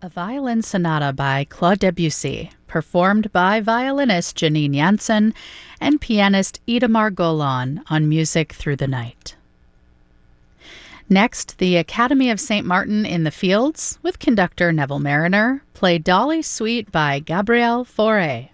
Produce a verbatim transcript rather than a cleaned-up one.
A violin sonata by Claude Debussy, performed by violinist Janine Jansen and pianist Itamar Golan on Music Through the Night. Next, the Academy of Saint Martin in the Fields, with conductor Neville Mariner, played Dolly Suite by Gabriel Fauré.